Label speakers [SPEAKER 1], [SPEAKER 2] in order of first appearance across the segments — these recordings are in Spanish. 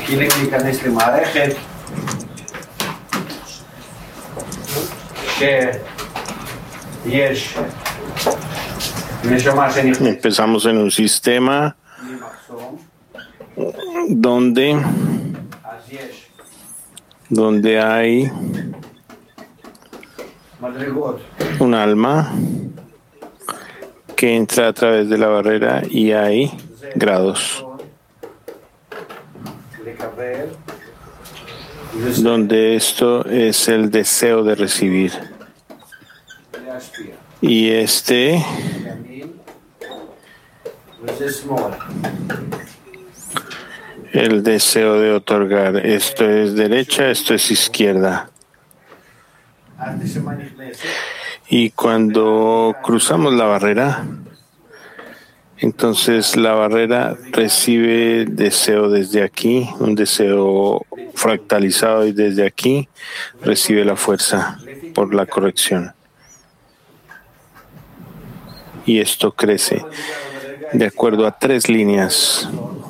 [SPEAKER 1] מתחילים להיכנס למערכת שיש נשמה שנכנסת.
[SPEAKER 2] Empezamos en un sistema donde hay un alma que entra a través de la barrera y hay grados donde esto es el deseo de recibir y el deseo de otorgar. Esto es derecha, esto es izquierda. Y cuando cruzamos la barrera, entonces la barrera recibe deseo desde aquí, un deseo fractalizado, y desde aquí recibe la fuerza por la corrección. Y esto crece de acuerdo a 3 líneas.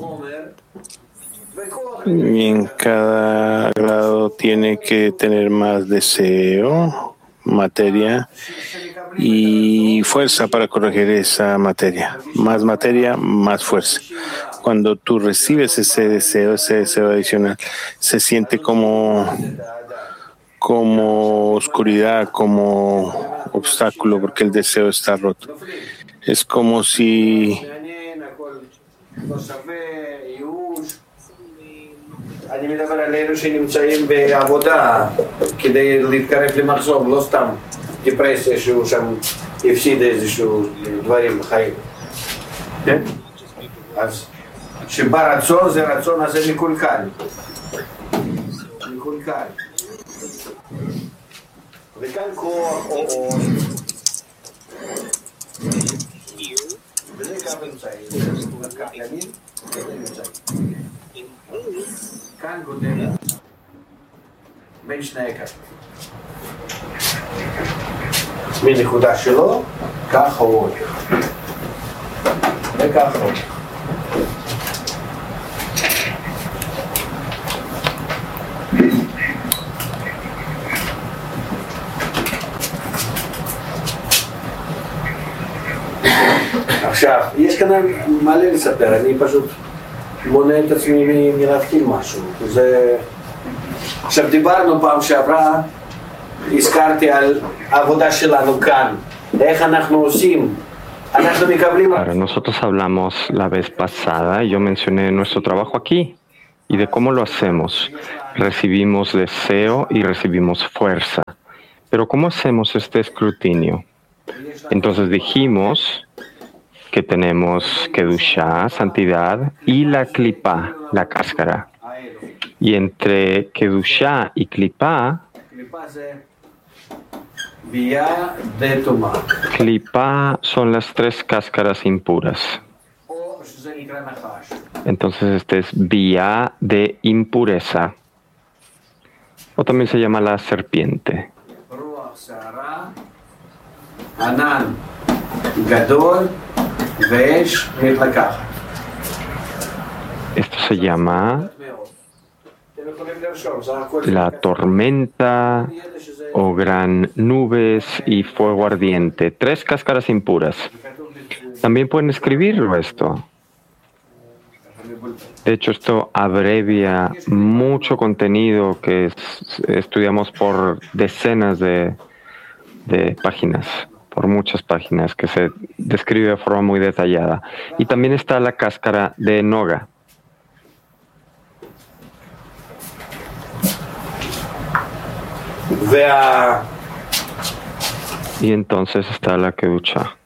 [SPEAKER 2] Y en cada grado tiene que tener más deseo, materia y fuerza para corregir esa materia. Más materia, más fuerza. Cuando tú recibes ese deseo adicional, se siente como oscuridad, como obstáculo, porque el deseo está roto. Es como si
[SPEAKER 1] אני מדבר על אלו שנמצאים בעבודה כדי להתקרב למחסום, לא סתם דיפרסיה שהוא שם הפסיד איזשהו דברים בחיים. כן? אז שבא רצון, זה רצון הזה מקולקל. מקולקל. וכאן כוח או אור. וזה קו אמצעי. זה קו ימין, זה אמצעי. כאן גודל בין שני הקווים. מנקודה שלו, ככה הוא הולך. וככה הוא הולך. עכשיו, יש כאן מלא לספר, אני פשוט מונה את עצמי מלהתחיל משהו. עכשיו דיברנו פעם שעברה, הזכרתי על העבודה שלנו כאן, איך אנחנו עושים. אנחנו מקבלים...
[SPEAKER 3] Ahora, nosotros hablamos la vez pasada, yo mencioné nuestro trabajo aquí y de cómo lo hacemos. Recibimos deseo y recibimos fuerza. Pero ¿cómo hacemos este escrutinio? Entonces dijimos que tenemos Kedushá, santidad, y la Klipá, la cáscara. Y entre Kedushá y Klipá, Klipá son las 3 cáscaras impuras. Entonces este es Biyá de impureza. O también se llama la serpiente. Esto se llama la tormenta o gran nubes y fuego ardiente. 3 cáscaras impuras. También pueden escribirlo esto. De hecho, esto abrevia mucho contenido que estudiamos por decenas de páginas. Por muchas páginas, que se describe de forma muy detallada. Y también está la cáscara de Noga. Y entonces está la Kedushá.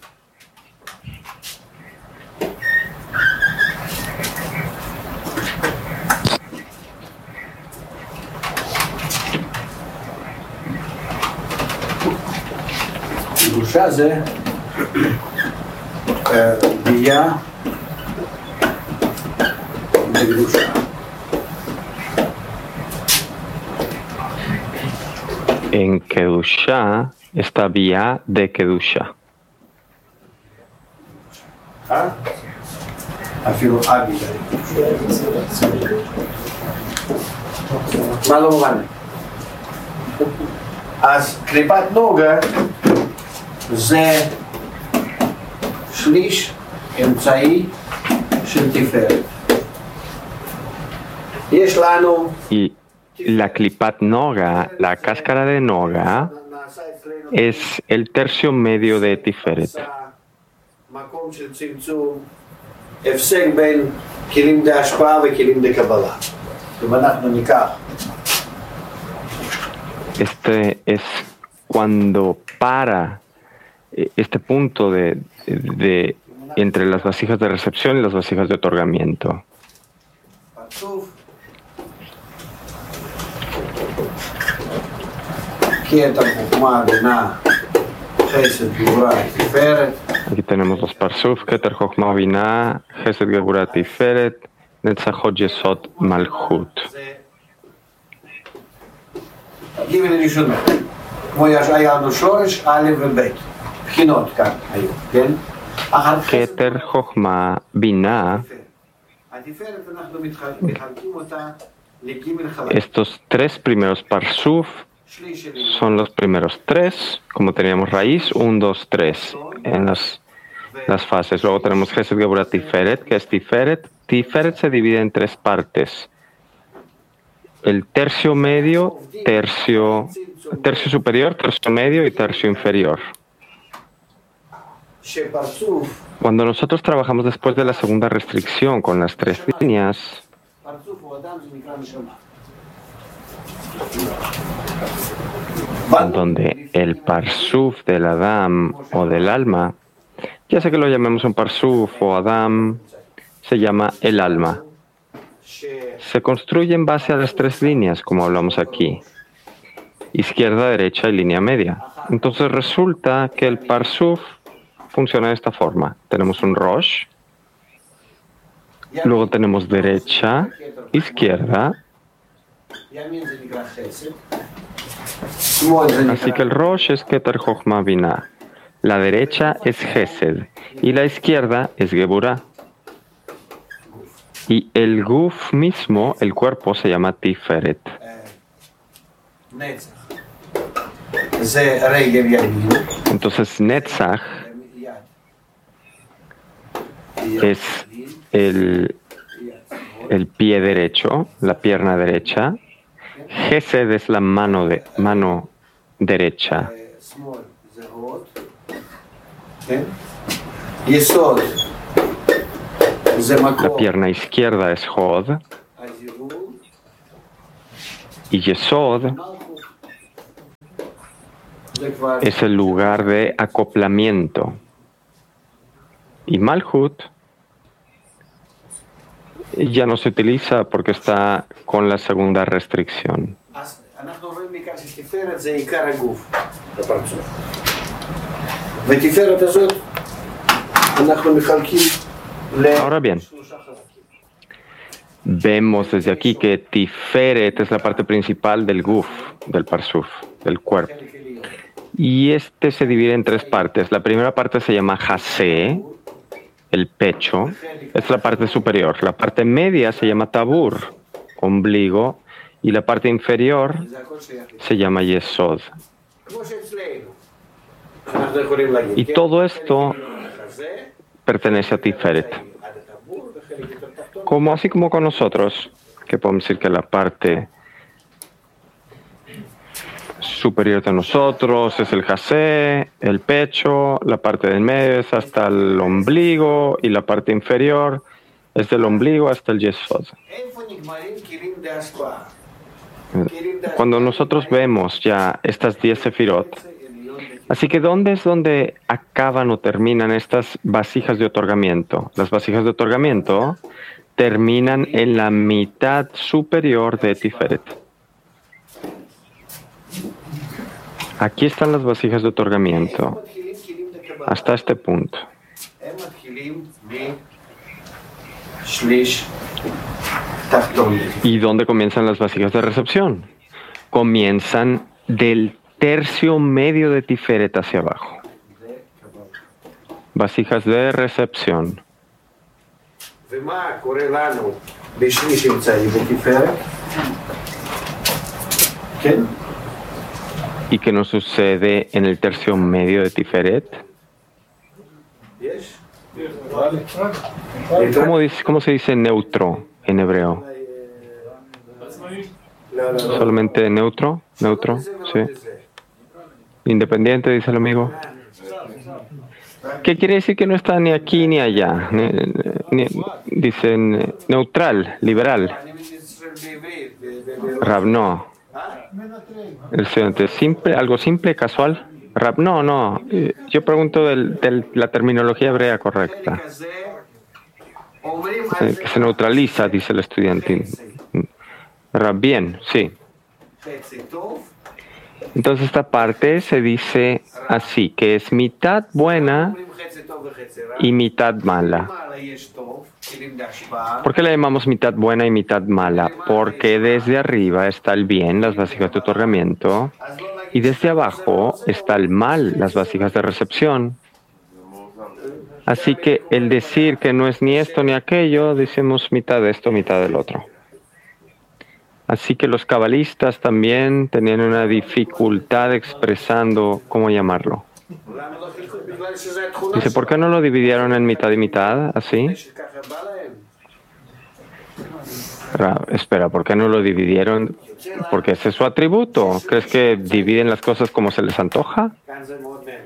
[SPEAKER 1] קדושה זה ביה בקדושה.
[SPEAKER 3] En Kedushá está Biyá de Kedushá.
[SPEAKER 1] אפילו אבי. מה לא מובן? אז קליפת נוגה זה שליש אמצעי של תפארת. יש לנו...
[SPEAKER 3] La clipat noga, la cáscara de noga, es el tercio medio de Tiferet.
[SPEAKER 1] מקום של צמצום, הפסק בין כלים די השפעה וכלים די קבלה. אם אנחנו ניקח.
[SPEAKER 3] Este es cuando para este punto de entre las vasijas de recepción y las vasijas de otorgamiento. Aquí tenemos los parsuf, Keter Chochma Binah, Chesed Gebura Tiferet, Netzachot Yesod Malchut.
[SPEAKER 1] גימל ראשונה, כמו היה לנו שורש, א' וב', בחינות כאן היו, כן?
[SPEAKER 3] Keter Chochma Binah.
[SPEAKER 1] התפארת אנחנו מחלקים אותה לגימל חלק.
[SPEAKER 3] Estos tres primeros parsuf son los primeros tres, como teníamos raíz, 1, 2, 3 en las fases. Luego tenemos Chesed Gebura Tiferet, que es Tiferet. Tiferet se divide en tres partes. El tercio medio, tercio superior, tercio medio y tercio inferior. Cuando nosotros trabajamos después de la segunda restricción con las tres líneas, en donde el parsuf del Adam o del alma, ya sea que lo llamemos un parsuf o Adam, se llama el alma. Se construye en base a las tres líneas, como hablamos aquí, izquierda, derecha y línea media. Entonces resulta que el parsuf funciona de esta forma. Tenemos un rosh, luego tenemos derecha, izquierda. Así que el rosh es Keter Chochma Binah, la derecha es Chesed y la izquierda es Geburah. Y el guf mismo, el cuerpo, se llama Tiferet. Entonces Netzach es el pie derecho, la pierna derecha. Gesed es la mano derecha. La pierna izquierda es Hod y Yesod es el lugar de acoplamiento. Y Malchut ya no se utiliza porque está con la segunda restricción. Ahora bien, vemos desde aquí que Tiferet es la parte principal del guf, del parsuf, del cuerpo. Y este se divide en tres partes. La primera parte se llama Haseh, el pecho, es la parte superior. La parte media se llama Tabur, ombligo, y la parte inferior se llama Yesod. Y todo esto pertenece a Tiferet. Así como con nosotros, que podemos decir que la parte superior de nosotros es el Haseh, el pecho, la parte del medio es hasta el ombligo y la parte inferior es del ombligo hasta el Yesod. Cuando nosotros vemos ya estas 10 sefirot, así que ¿dónde es donde acaban o terminan estas vasijas de otorgamiento? Las vasijas de otorgamiento terminan en la mitad superior de Tiferet. Aquí están las vasijas de otorgamiento, hasta este punto. ¿Y dónde comienzan las vasijas de recepción? Comienzan del tercio medio de Tiferet hacia abajo. Vasijas de recepción.
[SPEAKER 1] ומה קורה לנו בשליש אמצעי בתפארת? כן?
[SPEAKER 3] ¿Y qué nos sucede en el tercio medio de Tiferet?
[SPEAKER 1] יש?
[SPEAKER 3] ¿Cómo se dice neutro en hebreo?
[SPEAKER 1] לא, לא, לא.
[SPEAKER 3] ¿Solamente neutro? ¿Neutro? Sí. Independiente, dice el amigo. ¿Qué quiere decir que no está ni aquí ni allá? Dicen neutral, liberal.
[SPEAKER 1] אני מצטרף בעברית.
[SPEAKER 3] Rab, no. El estudiante, simple, algo simple, casual. Rab, no. Yo pregunto de la terminología hebrea correcta.
[SPEAKER 1] כזה אומרים על זה
[SPEAKER 3] Que se neutraliza, dice el estudiante. Rab, bien, sí.
[SPEAKER 1] חצי טוב,
[SPEAKER 3] Entonces esta parte se dice así, que es mitad buena
[SPEAKER 1] אומרים חצי טוב וחצי רע.
[SPEAKER 3] y mitad mala.
[SPEAKER 1] למעלה יש טוב, כלים להשפעה.
[SPEAKER 3] ¿Por qué le llamamos mitad buena y mitad mala? Porque desde arriba está el bien, las vasijas de otorgamiento,
[SPEAKER 1] אז לא נגיד
[SPEAKER 3] y desde abajo está el mal, las vasijas de recepción. Así que el decir que no es ni esto ni aquello, decimos mitad de esto, mitad del otro. Así que los cabalistas también tenían una dificultad expresando cómo llamarlo.
[SPEAKER 1] למה לא חילקו? בגלל שזה התכונה
[SPEAKER 3] Dice, ¿por qué no lo dividieron en mitad y mitad? Así.
[SPEAKER 1] שככה בא להם.
[SPEAKER 3] Espera, ¿por qué no lo dividieron? Porque ese es su atributo. ¿Crees que dividen las cosas como se les antoja?
[SPEAKER 1] כאן זה מאוד מעניין.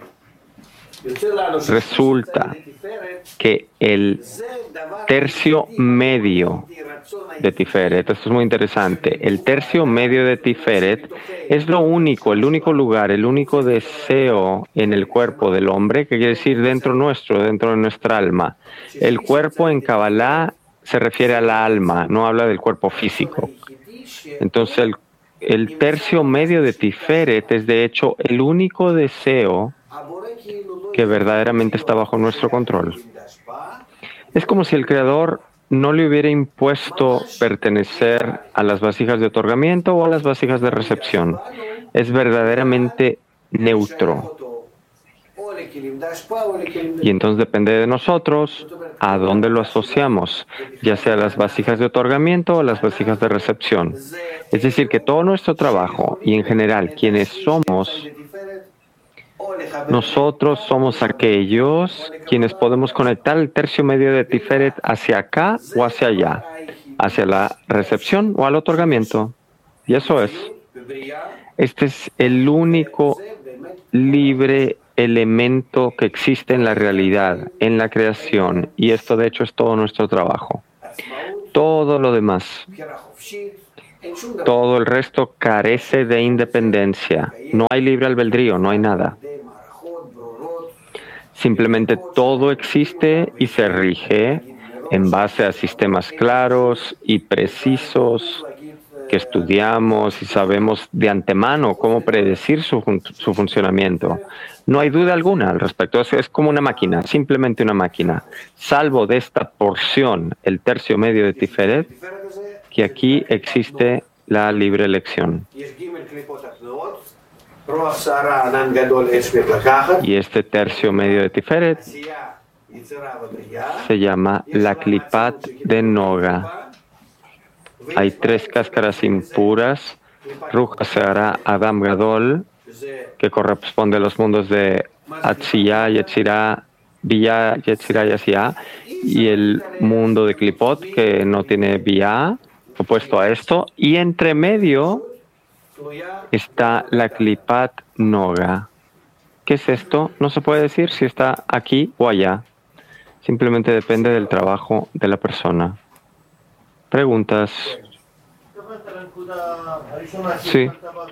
[SPEAKER 1] יוצא לנו
[SPEAKER 3] Resulta
[SPEAKER 1] בתפארת,
[SPEAKER 3] que el
[SPEAKER 1] זה דבר
[SPEAKER 3] tercio medio
[SPEAKER 1] רצון
[SPEAKER 3] de Tiferet, esto es muy interesante, el tercio medio de Tiferet es lo único, el único lugar, el único deseo en el cuerpo del hombre, que quiere decir dentro nuestro, dentro de nuestra alma. El cuerpo en Kabbalah se refiere a la alma, no habla del cuerpo físico.
[SPEAKER 1] היחידי ש...
[SPEAKER 3] Entonces el tercio medio de Tiferet es de hecho el único deseo
[SPEAKER 1] הבורא כאילו לא
[SPEAKER 3] que verdaderamente está bajo nuestro control.
[SPEAKER 1] כלים להשפעה,
[SPEAKER 3] Es como si el Creador no le hubiera impuesto pertenecer a las vasijas de otorgamiento o a las vasijas de recepción. Es verdaderamente neutro.
[SPEAKER 1] אותו או לכלים להשפעה או לכלים...
[SPEAKER 3] Y entonces depende de nosotros a dónde lo asociamos, ya sea las vasijas de otorgamiento o las vasijas de recepción. Es decir, que todo nuestro trabajo y en general quienes somos,
[SPEAKER 1] בתפארת, או לחבר...
[SPEAKER 3] nosotros somos aquellos quienes podemos conectar el tercio medio de Tiferet hacia acá o hacia allá, hacia la recepción o al otorgamiento. Y eso es.
[SPEAKER 1] בבריאה,
[SPEAKER 3] Este es el único
[SPEAKER 1] זה באמת
[SPEAKER 3] libre elemento que existe en la realidad, en la creación. Y esto de hecho es todo nuestro trabajo.
[SPEAKER 1] עצמאות,
[SPEAKER 3] Todo lo demás,
[SPEAKER 1] בחירה חופשית, אין שום דבר.
[SPEAKER 3] todo el resto carece de independencia. No hay libre albedrío, no hay nada.
[SPEAKER 1] די מערכות ברורות,
[SPEAKER 3] Simplemente todo existe y se rige en base a sistemas claros y precisos que estudiamos y sabemos de antemano cómo predecir su funcionamiento. No hay duda alguna al respecto. Es como una máquina, simplemente una máquina. Salvo de esta porción, el tercio medio de Tiferet,
[SPEAKER 1] בתפארת הזה
[SPEAKER 3] que aquí existe la libre elección.
[SPEAKER 1] יש ג' קליפות הפנויות, רוח שערה ענן גדול אש מת לקחת,
[SPEAKER 3] Y este tercio medio de Tiferet
[SPEAKER 1] עשייה, יצירה ובריאה,
[SPEAKER 3] se llama la Klipat de Noga. Hay tres cáscaras impuras, Ruch Seara Adam Gadol,
[SPEAKER 1] שזה
[SPEAKER 3] que corresponde a los mundos de Atziyah, Yetzirah, Biyah, Yetzirah y Asiyah, y el mundo de Klipot, que no tiene Biyah, opuesto a esto, y entre medio
[SPEAKER 1] תלויה
[SPEAKER 3] está la Klipat Noga. ¿Qué es esto? No se puede decir si está aquí o allá. Simplemente depende del trabajo de la persona. Preguntas. Sí.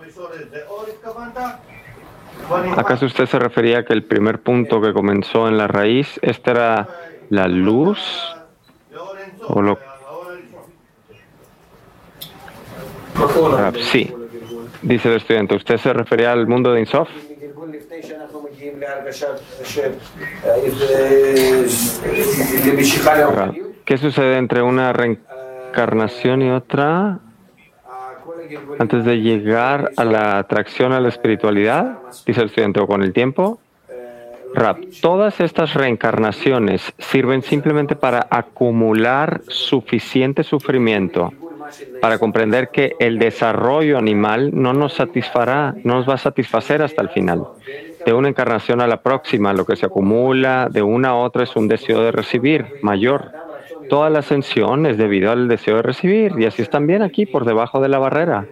[SPEAKER 3] ¿Acaso usted se refería a que el primer punto que comenzó en la raíz, esta era la luz? ¿O lo... Sí, dice el estudiante. ¿Usted se refería al mundo de Insof?
[SPEAKER 1] גלגול לפני שאנחנו מגיעים להרגשת למשיכה לאומניות.
[SPEAKER 3] ¿Qué sucede entre una reencarnación y otra
[SPEAKER 1] כל הגלגולים
[SPEAKER 3] antes de llegar a la atracción a la espiritualidad? Dice el estudiante, o con el tiempo. Rab, todas estas reencarnaciones sirven simplemente para acumular suficiente sufrimiento, para comprender que el desarrollo animal no nos satisfará, no nos va a satisfacer hasta el final. De una encarnación a la próxima, lo que se acumula de una a otra es un deseo de recibir mayor. Toda la ascensión es debido al deseo de recibir, y así es también aquí, por debajo de la barrera.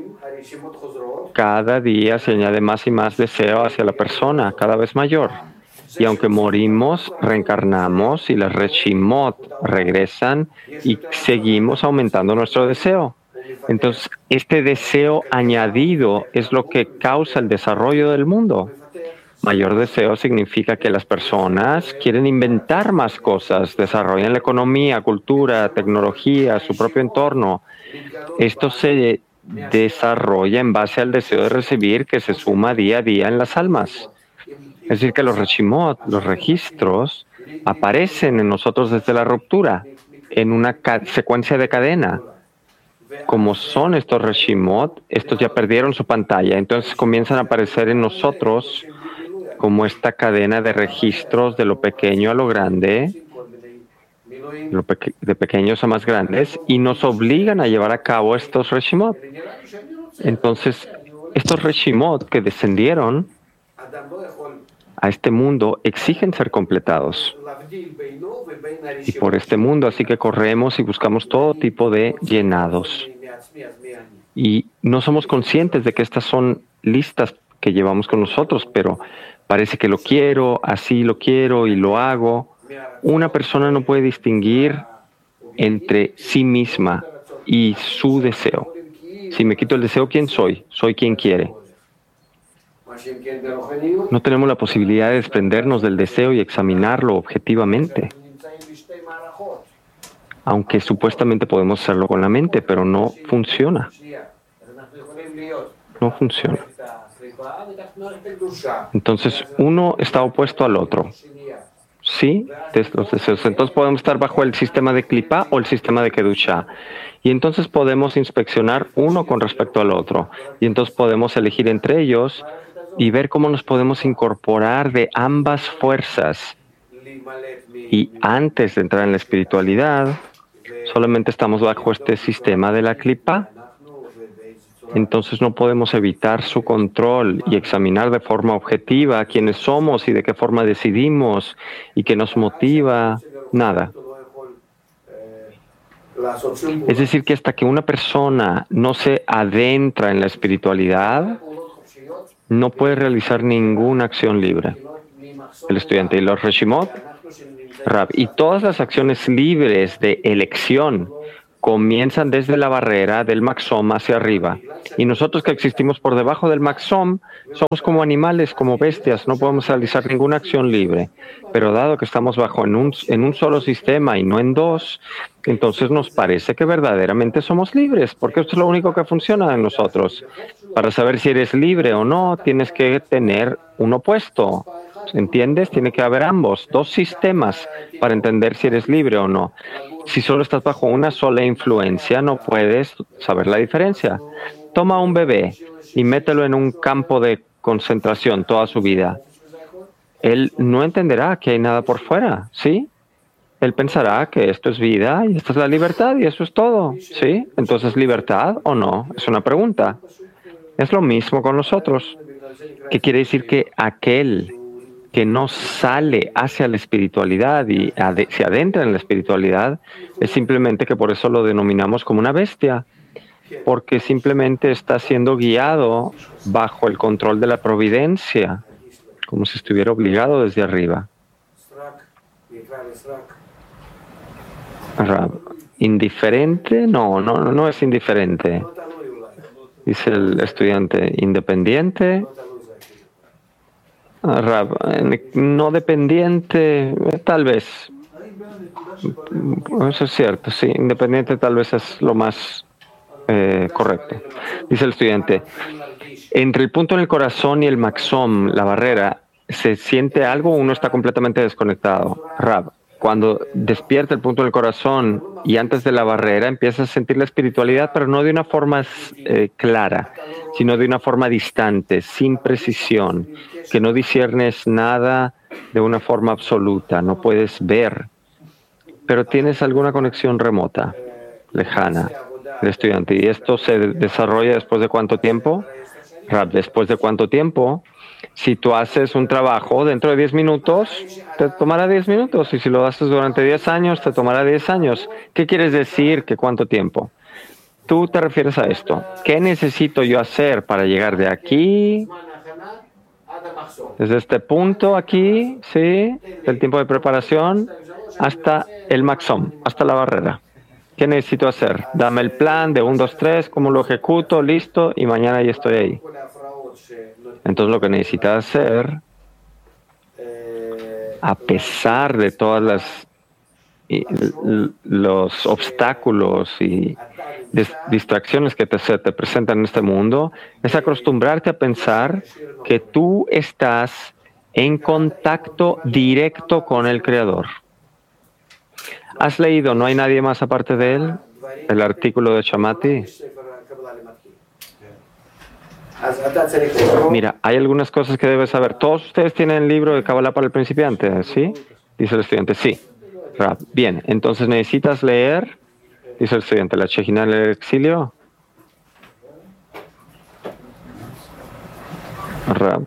[SPEAKER 3] Cada día se añade más y más deseo hacia la persona, cada vez mayor. Y aunque morimos, reencarnamos y las Reshimot regresan y seguimos aumentando nuestro deseo. Entonces, este deseo añadido es lo que causa el desarrollo del mundo. Mayor deseo significa que las personas quieren inventar más cosas, desarrollan la economía, cultura, tecnología, su propio entorno. Esto se desarrolla en base al deseo de recibir que se suma día a día en las almas. Es decir, que los Reshimot, los registros, aparecen en nosotros desde la ruptura, en una secuencia de cadena. Como son estos Reshimot, estos ya perdieron su pantalla, entonces comienzan a aparecer en nosotros como esta cadena de registros de lo pequeño a lo grande, de pequeños a más grandes, y nos obligan a llevar a cabo estos Reshimot. Entonces, estos Reshimot que descendieron a este mundo exigen ser completados. Y por este mundo, así que corremos y buscamos todo tipo de llenados. Y no somos conscientes de que estas son listas que llevamos con nosotros, pero parece que lo quiero, así lo quiero y lo hago. Una persona no puede distinguir entre sí misma y su deseo. Si me quito el deseo, ¿quién soy? Soy quien quiere. No tenemos la posibilidad de desprendernos del deseo y examinarlo objetivamente. Aunque supuestamente podemos hacerlo con la mente, pero no funciona. No funciona. Entonces, uno está opuesto al otro. Sí, de los deseos. Entonces podemos estar bajo el sistema de Klipa o el sistema de Kedusha. Y entonces podemos inspeccionar uno con respecto al otro. Y entonces podemos elegir entre ellos y ver cómo nos podemos incorporar de ambas fuerzas. Y antes de entrar en la espiritualidad, solamente estamos bajo este sistema de la Klipa. Entonces no podemos evitar su control y examinar de forma objetiva quiénes somos y de qué forma decidimos y qué nos motiva, nada. Es decir, que hasta que una persona no se adentra en la espiritualidad, no puede realizar ninguna acción libre. El estudiante y los Reshimot, Rab, y todas las acciones libres de elección comienzan desde la barrera del Maxom hacia arriba. Y nosotros que existimos por debajo del Maxom somos como animales, como bestias, no podemos realizar ninguna acción libre. Pero dado que estamos bajo en un solo sistema y no en dos, entonces nos parece que verdaderamente somos libres, porque esto es lo único que funciona en nosotros. Para saber si eres libre o no, tienes que tener un opuesto. ¿Entiendes? Tiene que haber ambos, dos sistemas para entender si eres libre o no. Si solo estás bajo una sola influencia, no puedes saber la diferencia. Toma un bebé y mételo en un campo de concentración toda su vida. Él no entenderá que hay nada por fuera, ¿sí? Él pensará que esto es vida y esto es la libertad y eso es todo, ¿sí? Entonces, ¿libertad o no? Es una pregunta. Es lo mismo con nosotros. ¿Qué quiere decir? Que aquel que no sale hacia la espiritualidad y se adentra en la espiritualidad, es simplemente que por eso lo denominamos como una bestia, porque simplemente está siendo guiado bajo el control de la providencia, como si estuviera obligado desde arriba. ¿Indiferente? No es indiferente. Dice el estudiante, ¿independiente? No dependiente, tal vez. Eso es cierto, sí. Independiente tal vez es lo más correcto. Dice el estudiante, entre el punto en el corazón y el maxom, la barrera, ¿se siente algo o uno está completamente desconectado? Rab, cuando despierta el punto del corazón y antes de la barrera empiezas a sentir la espiritualidad, pero no de una forma clara, sino de una forma distante, sin precisión, que no disciernes nada de una forma absoluta, no puedes ver, pero tienes alguna conexión remota, lejana, el estudiante. ¿Y esto se desarrolla después de cuánto tiempo? Rab, ¿después de cuánto tiempo? Si tú haces un trabajo dentro de 10 minutos, te tomará 10 minutos. Y si lo haces durante 10 años, te tomará 10 años. ¿Qué quieres decir que cuánto tiempo? Tú te refieres a esto. ¿Qué necesito yo hacer para llegar de aquí, desde este punto aquí, sí, del tiempo de preparación, hasta el maxom, hasta la barrera? ¿Qué necesito hacer? Dame el plan de 1, 2, 3, cómo lo ejecuto, listo, y mañana ya estoy ahí. Entonces lo que necesitas hacer, a pesar de todas los obstáculos y distracciones que se te presentan en este mundo, es acostumbrarte a pensar que tú estás en contacto directo con el Creador. ¿Has leído No hay nadie más aparte de él? El artículo de Chamati. Mira, hay algunas cosas que debes saber. ¿Todos ustedes tienen el libro de Kabbalah para el principiante? ¿Sí? Dice el estudiante, sí. Rab, bien, entonces necesitas leer, dice el estudiante, la Shejina en el exilio. Rab.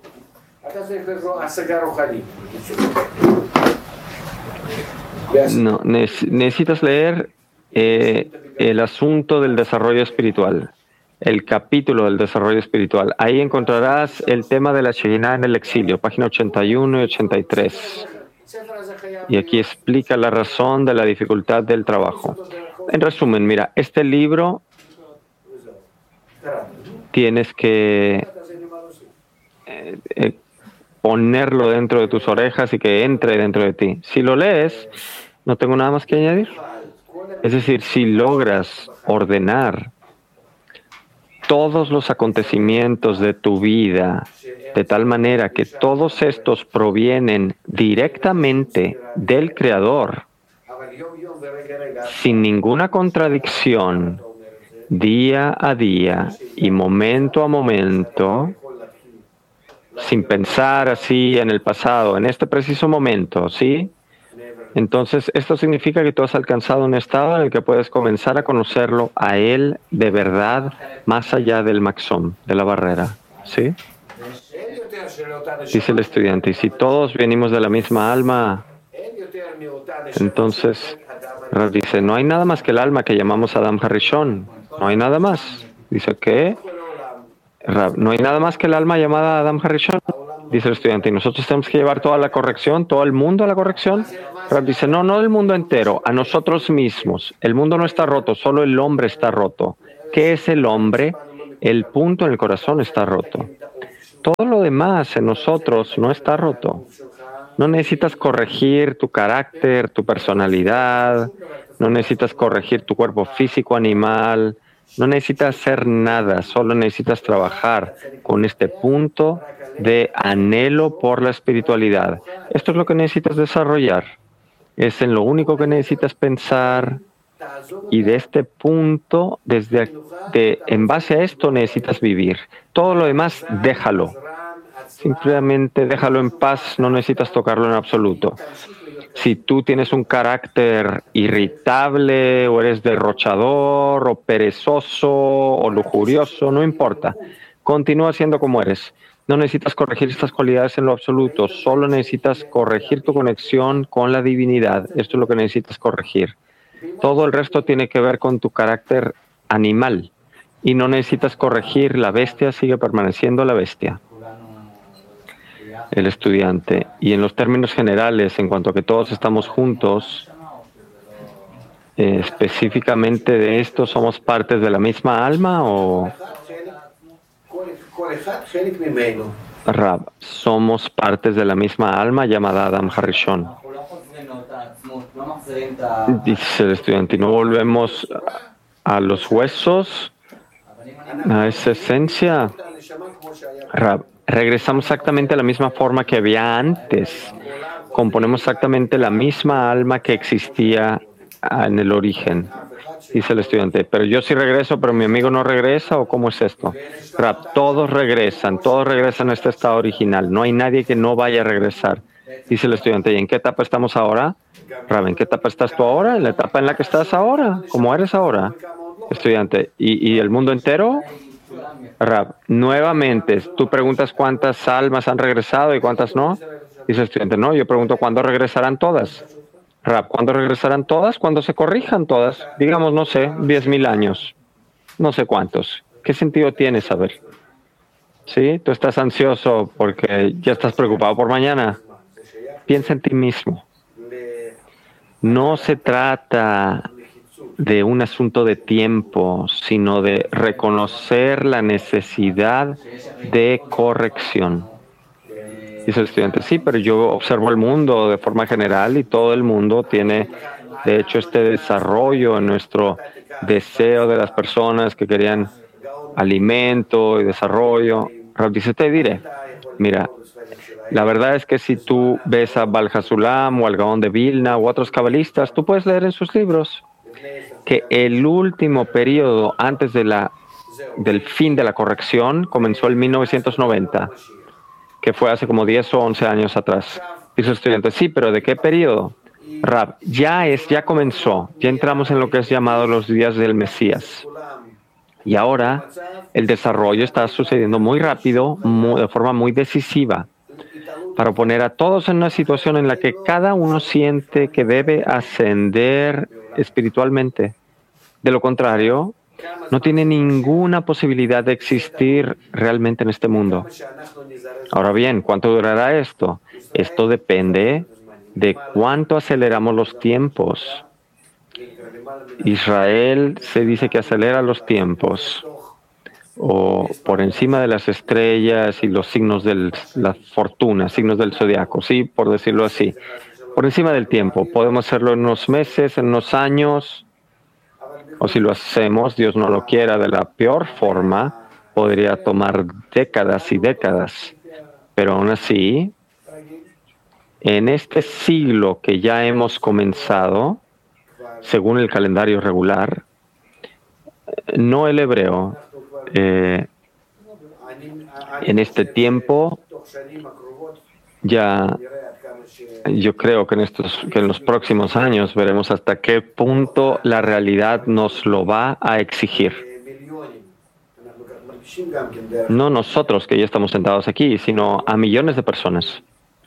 [SPEAKER 3] No, necesitas leer el asunto del desarrollo espiritual, el capítulo del desarrollo espiritual. Ahí encontrarás el tema de la Shejina en el exilio, página 81 y 83. Y aquí explica la razón de la dificultad del trabajo. En resumen, mira, este libro tienes que ponerlo dentro de tus orejas y que entre dentro de ti. Si lo lees, no tengo nada más que añadir. Es decir, si logras ordenar todos los acontecimientos de tu vida de tal manera que todos estos provienen directamente del Creador, sin ninguna contradicción, día a día y momento a momento, sin pensar así en el pasado, en este preciso momento, ¿sí? Entonces, esto significa que tú has alcanzado un estado en el que puedes comenzar a conocerlo a Él de verdad, más allá del maxom, de la barrera, ¿sí? Dice el estudiante, y si todos venimos de la misma alma, entonces Rab dice, no hay nada más que el alma que llamamos Adam Harishon, no hay nada más. Dice, ¿qué? Rab, no hay nada más que el alma llamada Adam Harishon. Dice el estudiante, ¿y nosotros tenemos que llevar toda la corrección, todo el mundo a la corrección? Rab dice, no, no el mundo entero, a nosotros mismos. El mundo no está roto, solo el hombre está roto. ¿Qué es el hombre? El punto en el corazón está roto. Todo lo demás en nosotros no está roto. No necesitas corregir tu carácter, tu personalidad, no necesitas corregir tu cuerpo físico animal, no necesitas hacer nada, solo necesitas trabajar con este punto de anhelo por la espiritualidad. Esto es lo que necesitas desarrollar. Es en lo único que necesitas pensar y de este punto, en base a esto necesitas vivir. Todo lo demás, déjalo. Simplemente déjalo en paz, no necesitas tocarlo en absoluto. Si tú tienes un carácter irritable o eres derrochador o perezoso o lujurioso, no importa. Continúa siendo como eres. No necesitas corregir estas cualidades en lo absoluto, solo necesitas corregir tu conexión con la divinidad. Esto es lo que necesitas corregir. Todo el resto tiene que ver con tu carácter animal y no necesitas corregir la bestia, sigue permaneciendo la bestia. El estudiante. Y en los términos generales, en cuanto a que todos estamos juntos, específicamente de esto, ¿somos partes de la misma alma o...? Rab, somos partes de la misma alma llamada Adam Harishon. Dice el estudiante, ¿y no volvemos a los huesos, a esa esencia? Rab, regresamos exactamente a la misma forma que había antes. Componemos exactamente la misma alma que existía en el origen. Dice el estudiante, pero yo sí regreso, pero mi amigo no regresa, ¿o cómo es esto? Rab, todos regresan a este estado original. No hay nadie que no vaya a regresar. Dice el estudiante, ¿y en qué etapa estamos ahora? Rab, ¿en qué etapa estás tú ahora? En la etapa en la que estás ahora, como eres ahora. Estudiante, ¿y el mundo entero? Rab, nuevamente, tú preguntas cuántas almas han regresado y cuántas no. Dice el estudiante, no, yo pregunto cuándo regresarán todas. Rab, ¿cuándo regresarán todas? Cuando se corrijan todas. Digamos, no sé, 10,000 años. No sé cuántos. ¿Qué sentido tiene saber? ¿Sí? Tú estás ansioso porque ya estás preocupado por mañana. Piensa en ti mismo. No se trata de un asunto de tiempo, sino de reconocer la necesidad de corrección. Dice el estudiante, sí, pero yo observo el mundo de forma general y todo el mundo tiene, de hecho, este desarrollo en nuestro deseo de las personas que querían alimento y desarrollo. Rab dice, te diré, mira, la verdad es que si tú ves a Baal HaSulam o al Gaón de Vilna u otros cabalistas, tú puedes leer en sus libros que el último periodo antes del fin de la corrección comenzó en 1990, que fue hace como 10 o 11 años atrás. Dice el estudiante, sí, pero ¿de qué periodo? Rab, ya comenzó, ya entramos en lo que es llamado los días del Mesías. Y ahora el desarrollo está sucediendo muy rápido, de forma muy decisiva, para poner a todos en una situación en la que cada uno siente que debe ascender espiritualmente. De lo contrario, no tiene ninguna posibilidad de existir realmente en este mundo. Ahora bien, ¿cuánto durará esto? Esto depende de cuánto aceleramos los tiempos. Israel se dice que acelera los tiempos, o por encima de las estrellas y los signos de la fortuna, signos del zodiaco, sí, por decirlo así. Por encima del tiempo. Podemos hacerlo en unos meses, en unos años, o si lo hacemos, Dios no lo quiera, de la peor forma, podría tomar décadas y décadas. Pero aún así, en este siglo que ya hemos comenzado, según el calendario regular, no el hebreo, en este tiempo, ya yo creo que en los próximos años veremos hasta qué punto la realidad nos lo va a exigir. No nosotros que ya estamos sentados aquí, sino a millones de personas.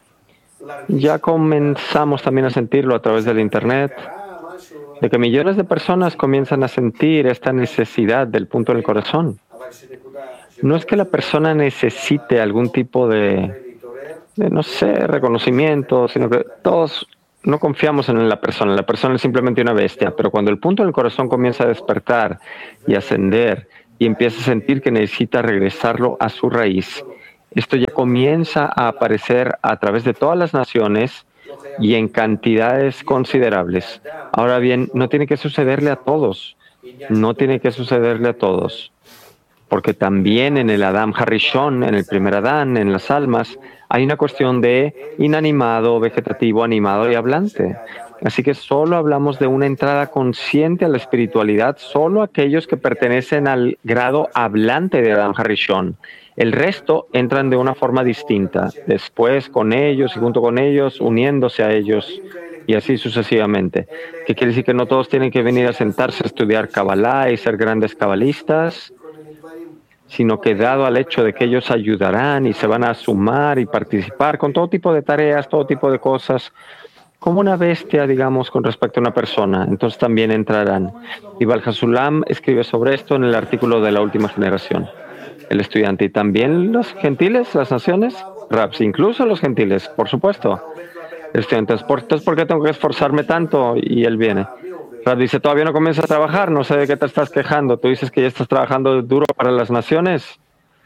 [SPEAKER 3] Ya comenzamos también a sentirlo a través del Internet, de que millones de personas comienzan a sentir esta necesidad del punto del corazón. No es que la persona necesite algún tipo de no sé, reconocimiento, sino que todos no confiamos en la persona. La persona es simplemente una bestia, pero cuando el punto del corazón comienza a despertar y ascender y empieza a sentir que necesita regresarlo a su raíz, esto ya comienza a aparecer a través de todas las naciones y en cantidades considerables. Ahora bien, no tiene que sucederle a todos. No tiene que sucederle a todos. Porque también en el Adam Harishon, en el primer Adán, en las almas, hay una cuestión de inanimado, vegetativo, animado y hablante. Así que solo hablamos de una entrada consciente a la espiritualidad, solo aquellos que pertenecen al grado hablante de Adam Harishon. El resto entran de una forma distinta, después con ellos y junto con ellos, uniéndose a ellos, y así sucesivamente. ¿Qué quiere decir? Que no todos tienen que venir a sentarse a estudiar Kabbalah y ser grandes cabalistas, sino que dado al hecho de que ellos ayudarán y se van a sumar y participar con todo tipo de tareas, todo tipo de cosas, como una bestia, digamos, con respecto a una persona, entonces también entrarán. Y Baal HaSulam escribe sobre esto en el artículo de la última generación. El estudiante, y también los gentiles, las naciones, Raps, incluso los gentiles, por supuesto. El estudiante, entonces, ¿por qué tengo que esforzarme tanto? Y él viene. Rab dice, todavía no comienzas a trabajar, no sé de qué te estás quejando. Tú dices que ya estás trabajando duro para las naciones.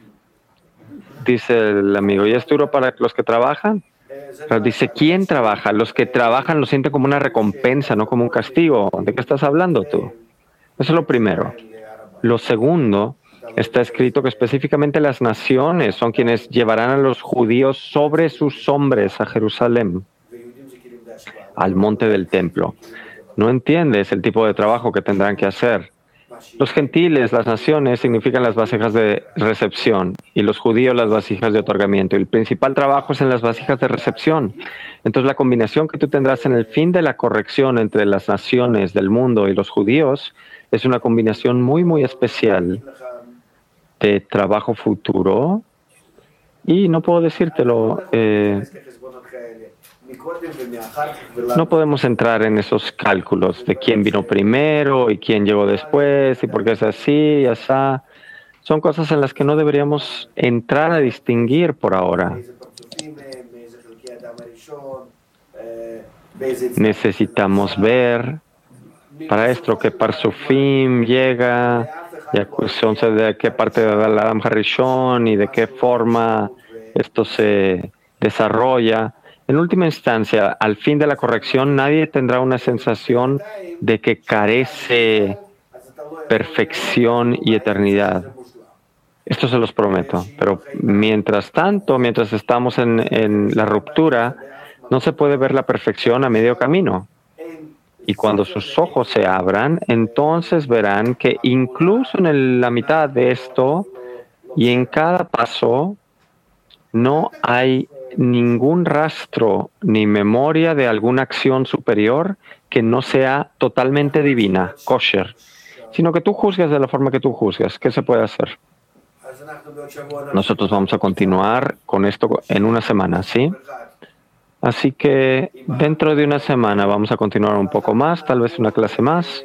[SPEAKER 3] Dice el amigo, ¿y es duro para los que trabajan? Rab dice, ¿quién trabaja? Los que trabajan lo sienten como una recompensa, no como un castigo. ¿De qué estás hablando tú? Eso es lo primero. Lo segundo, está escrito que específicamente las naciones son quienes llevarán a los judíos sobre sus hombres a Jerusalén, al monte del templo. No entiendes el tipo de trabajo que tendrán que hacer. Los gentiles, las naciones, significan las vasijas de recepción y los judíos las vasijas de otorgamiento. Y el principal trabajo es en las vasijas de recepción. Entonces la combinación que tú tendrás en el fin de la corrección entre las naciones del mundo y los judíos es una combinación muy, muy especial de trabajo futuro. Y no puedo decírtelo, no podemos entrar en esos cálculos de quién vino primero y quién llegó después y por qué es así y así. Son cosas en las que no deberíamos entrar a distinguir por ahora. Necesitamos ver para esto que Parsufim llega, y acusación de qué parte de Adam Harishon y de qué forma esto se desarrolla. En última instancia, al fin de la corrección, nadie tendrá una sensación de que carece perfección y eternidad. Esto se los prometo. Pero mientras tanto, mientras estamos en la ruptura, no se puede ver la perfección a medio camino. Y cuando sus ojos se abran, entonces verán que incluso en la mitad de esto y en cada paso, no hay ningún rastro ni memoria de alguna acción superior que no sea totalmente divina, kosher, sino que tú juzgas de la forma que tú juzgas. ¿Qué se puede hacer? Nosotros vamos a continuar con esto en una semana, ¿sí? Así que dentro de una semana vamos a continuar un poco más, tal vez una clase más,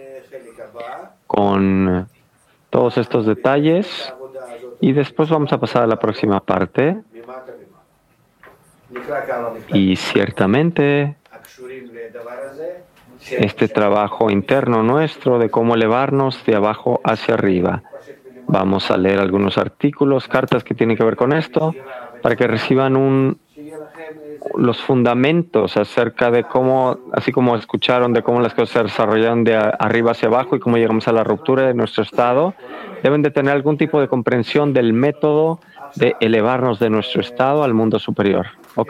[SPEAKER 3] con todos estos detalles, y después vamos a pasar a la próxima parte. Y ciertamente este trabajo interno nuestro de cómo elevarnos de abajo hacia arriba. Vamos a leer algunos artículos, cartas que tienen que ver con esto, para que reciban los fundamentos acerca de cómo, así como escucharon de cómo las cosas se desarrollan de arriba hacia abajo y cómo llegamos a la ruptura de nuestro estado, deben de tener algún tipo de comprensión del método de elevarnos de nuestro estado al mundo superior. ¿Ok?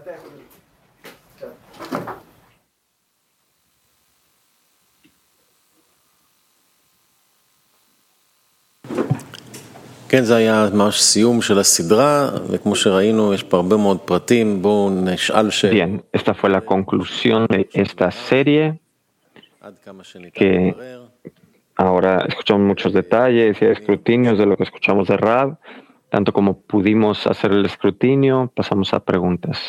[SPEAKER 4] כן, זה היה ממש סיום של הסדרה, וכמו שראינו, יש פה הרבה מאוד פרטים, בואו נשאל
[SPEAKER 3] Bien, esta fue la conclusión de esta serie, que ahora escuchamos muchos detalles y escrutinios de lo que escuchamos de Rab, tanto como pudimos hacer el escrutinio, pasamos a preguntas.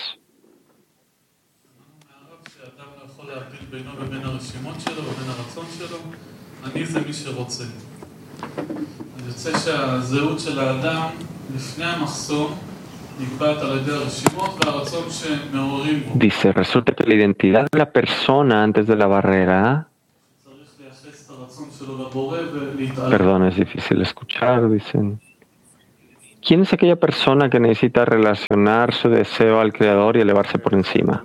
[SPEAKER 3] Dice, resulta que la identidad de la persona antes de la barrera, perdón, es difícil escuchar, dicen. ¿Quién es aquella persona que necesita relacionar su deseo al Creador y elevarse por encima?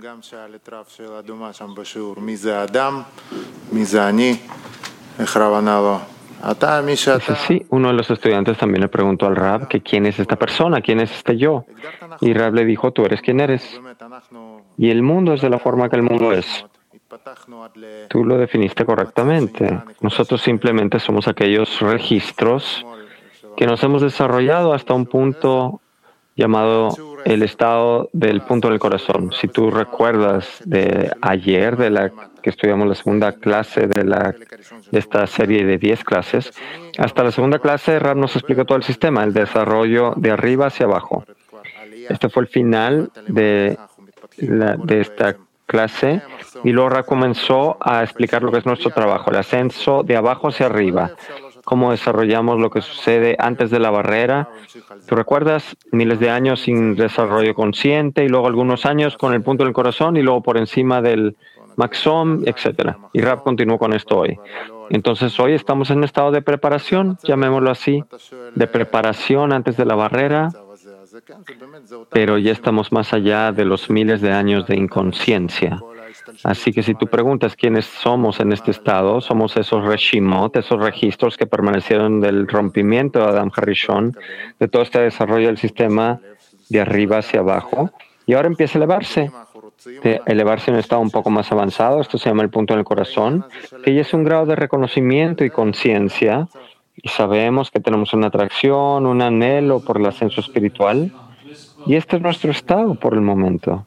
[SPEAKER 3] Dice, sí, uno de los estudiantes también le preguntó al Rab que quién es esta persona, quién es este yo. Y Rab le dijo, tú eres quien eres. Y el mundo es de la forma que el mundo es. Tú lo definiste correctamente. Nosotros simplemente somos aquellos registros que nos hemos desarrollado hasta un punto llamado el estado del punto del corazón. Si tú recuerdas de ayer, de la que estudiamos la segunda clase de esta serie de 10 clases, hasta la segunda clase Rab nos explicó todo el sistema, el desarrollo de arriba hacia abajo. Este fue el final de esta clase y luego Rab comenzó a explicar lo que es nuestro trabajo, el ascenso de abajo hacia arriba. Cómo desarrollamos lo que sucede antes de la barrera. ¿Tú recuerdas? Miles de años sin desarrollo consciente y luego algunos años con el punto del corazón y luego por encima del Maxom, etc. Y Rab continuó con esto hoy. Entonces hoy estamos en un estado de preparación, llamémoslo así, de preparación antes de la barrera, pero ya estamos más allá de los miles de años de inconsciencia. Así que si tú preguntas quiénes somos en este estado, somos esos reshimot, esos registros que permanecieron del rompimiento de Adam Harishon, de todo este desarrollo del sistema de arriba hacia abajo, y ahora empieza a elevarse. de elevarse a un estado un poco más avanzado. Esto se llama el punto en el corazón, que ya es un grado de reconocimiento y conciencia, y sabemos que tenemos una atracción, un anhelo por el ascenso espiritual, y este es nuestro estado por el momento.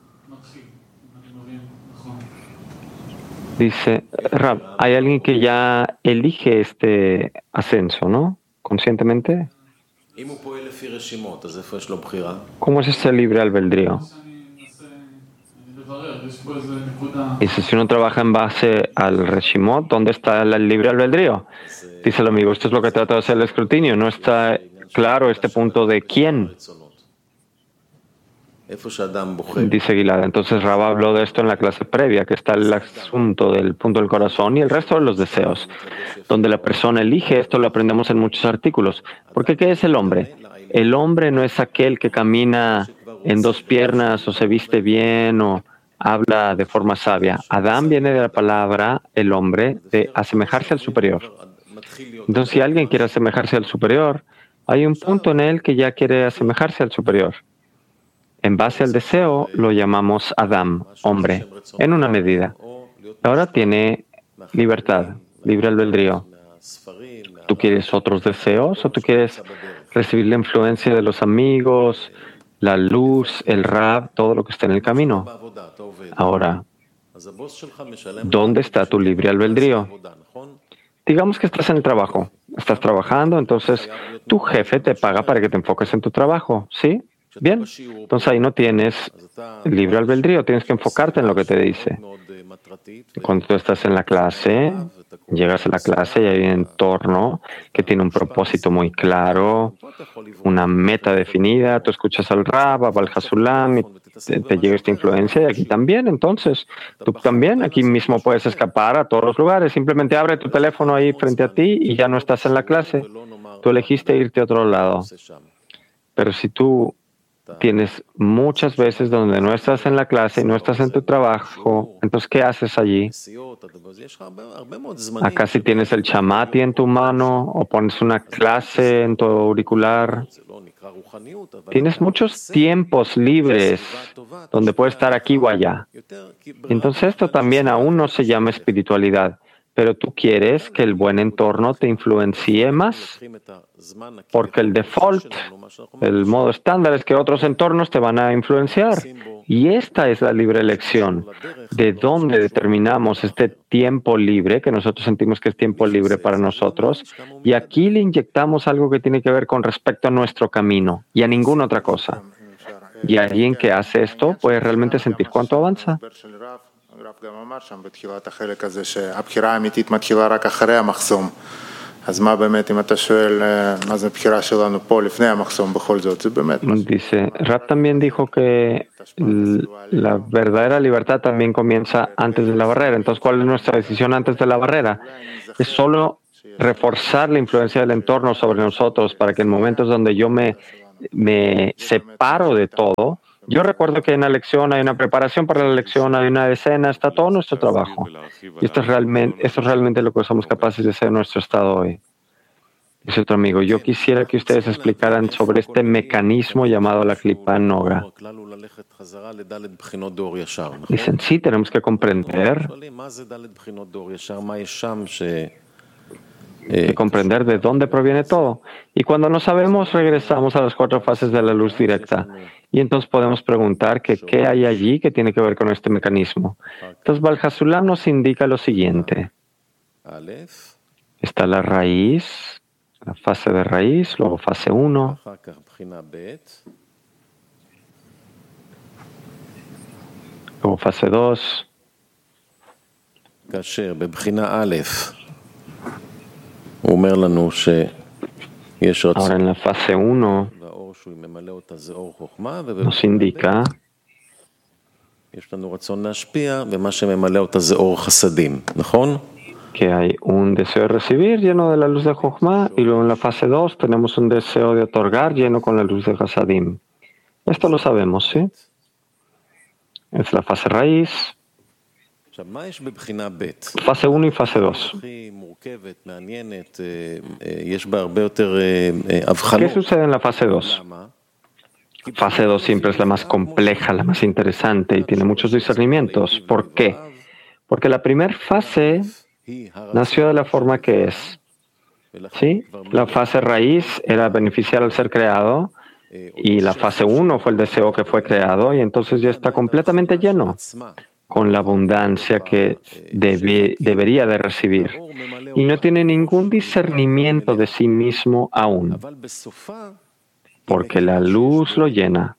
[SPEAKER 3] Dice, Rab, hay alguien que ya elige este ascenso, ¿no? Conscientemente. ¿Cómo es ese libre albedrío? Dice, si uno trabaja en base al Reshimot, ¿dónde está el libre albedrío? Dice el amigo, esto es lo que trata de hacer el escrutinio. No está claro este punto de quién. Dice Gilad. Entonces Rabba habló de esto en la clase previa, que está el asunto del punto del corazón y el resto de los deseos. Donde la persona elige, esto lo aprendemos en muchos artículos. Porque ¿qué es el hombre? El hombre no es aquel que camina en dos piernas o se viste bien o habla de forma sabia. Adán viene de la palabra, el hombre, de asemejarse al superior. Entonces, si alguien quiere asemejarse al superior, hay un punto en él que ya quiere asemejarse al superior. En base al deseo, lo llamamos Adam, hombre, en una medida. Ahora tiene libertad, libre albedrío. ¿Tú quieres otros deseos o tú quieres recibir la influencia de los amigos, la luz, el Rab, todo lo que está en el camino? Ahora, ¿dónde está tu libre albedrío? Digamos que estás en el trabajo, estás trabajando, entonces tu jefe te paga para que te enfoques en tu trabajo, ¿sí? Bien, entonces ahí no tienes libre albedrío, tienes que enfocarte en lo que te dice. Cuando tú estás en la clase, llegas a la clase y hay un entorno que tiene un propósito muy claro, una meta definida, tú escuchas al Rab, al Hasulam, y te llega esta influencia, y aquí también, entonces, tú también aquí mismo puedes escapar a todos los lugares, simplemente abre tu teléfono ahí frente a ti y ya no estás en la clase, tú elegiste irte a otro lado. Pero si tú tienes muchas veces donde no estás en la clase y no estás en tu trabajo, entonces, ¿qué haces allí? Acá si tienes el chamati en tu mano o pones una clase en tu auricular, tienes muchos tiempos libres donde puedes estar aquí o allá. Entonces, esto también aún no se llama espiritualidad, pero tú quieres que el buen entorno te influencie más, porque el default, el modo estándar es que otros entornos te van a influenciar. Y esta es la libre elección, de dónde determinamos este tiempo libre, que nosotros sentimos que es tiempo libre para nosotros, y aquí le inyectamos algo que tiene que ver con respecto a nuestro camino y a ninguna otra cosa. Y alguien que hace esto puede realmente sentir cuánto avanza.
[SPEAKER 5] הרב גם אמר שם בתחילת החלק הזה שהבחירה האמיתית מתחילה רק אחרי המחסום. אז מה באמת, אם אתה שואל מה זה הבחירה שלנו פה לפני המחסום, בכל זאת, זה באמת...
[SPEAKER 3] Dice, Rab también dijo que la verdadera libertad también comienza antes de la barrera. Entonces, ¿cuál es nuestra decisión antes de la barrera? Es solo reforzar la influencia del entorno sobre nosotros para que en momentos donde yo me separo de todo. Yo recuerdo que en la lección hay una preparación para la lección, hay una escena, está todo nuestro trabajo. Y esto es realmente lo que somos capaces de hacer en nuestro estado hoy. Dice otro amigo, yo quisiera que ustedes explicaran sobre este mecanismo llamado la Klipa Noga. Dicen, sí, tenemos que comprender de dónde proviene todo. Y cuando no sabemos, regresamos a las 4 fases de la luz directa. Y entonces podemos preguntar que qué hay allí que tiene que ver con este mecanismo. Entonces, Baal Hasulam nos indica lo siguiente. Está la raíz, la fase de raíz, luego fase 1. Luego fase 2. Ahora en la fase 1 nos indica que hay un deseo de recibir lleno de la luz de Jochma y luego en la fase 2 tenemos un deseo de otorgar lleno con la luz de Hasadim. Esto lo sabemos, ¿sí? Es la fase raíz. Fase 1 y fase 2. ¿Qué sucede en la fase 2? Fase 2 siempre es la más compleja, la más interesante y tiene muchos discernimientos. ¿Por qué? Porque la primera fase nació de la forma que es. ¿Sí? La fase raíz era beneficiar al ser creado y la fase 1 fue el deseo que fue creado y entonces ya está completamente lleno con la abundancia que debería de recibir y no tiene ningún discernimiento de sí mismo aún, porque la luz lo llena.